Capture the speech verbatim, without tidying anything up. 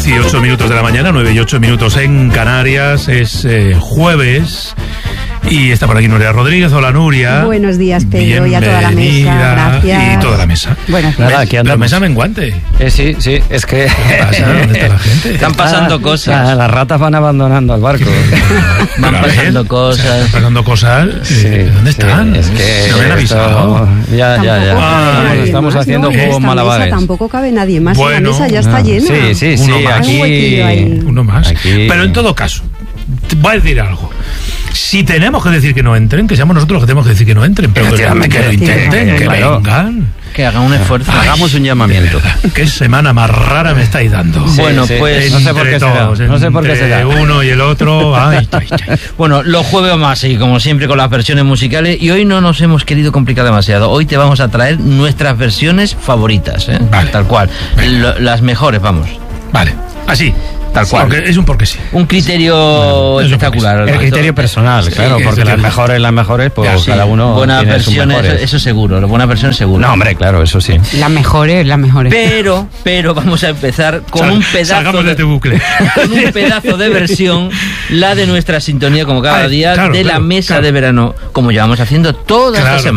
diez y ocho minutos de la mañana, nueve y ocho minutos en Canarias. Es eh, jueves y está por aquí Nuria Rodríguez. Hola, Nuria. Buenos días, Pedro, y a toda la mesa. Gracias. Y toda la mesa. Bueno, nada, aquí andamos. La mesa menguante. Eh, sí, sí, es que... ¿Qué pasa? ¿Dónde está la gente? Están pasando cosas. Ah, las ratas van abandonando el barco. Van Pero a ver, pasando cosas. Están pasando cosas. Sí, eh, ¿Dónde sí, están? es que no me han avisado. esto- Ya, ya, ya. Tampoco Ay, cabe estamos más, haciendo ¿no? juegos Esta malabares. mesa tampoco cabe nadie más. Bueno. La mesa ya está Ah, llena. Sí, sí, Uno sí, más. Un huequillo ahí. aquí... Uno más. Aquí- Pero en todo caso, te voy a decir algo. Si tenemos que decir que no entren, que seamos nosotros los que tenemos que decir que no entren, pero que, que lo intenten, que Claro. vengan. Que hagan un esfuerzo. Ay, Hagamos un llamamiento. de verdad, ¿qué semana más rara me estáis dando? Sí, Bueno, sí. pues- no sé por qué Entre se da. todos, No sé por qué entre se da. uno y el otro. Ay, ay, ay. Bueno, los jueves vamos así, como siempre, con las versiones musicales. Y hoy no nos hemos querido complicar demasiado. Hoy te vamos a traer nuestras versiones favoritas, ¿eh? Vale. Tal cual. Lo- las mejores, vamos. Vale, así. Tal cual. Porque es un porque sí. Un criterio Bueno, eso espectacular. El criterio personal, Sí, claro, sí, porque sí, las sí. mejores, las mejores, pues Ya, sí. cada uno Buenas tiene sus versiones, mejores. eso seguro. Las buenas versiones seguro. No, hombre, claro, eso sí. Las mejores, las mejores. Pero, pero vamos a empezar con Sal- un pedazo Salgamos de de, este bucle. con un pedazo de versión, la de nuestra sintonía, como cada Ay, día, claro, de la claro, mesa claro. de verano, como llevamos haciendo toda Claro. esta semana.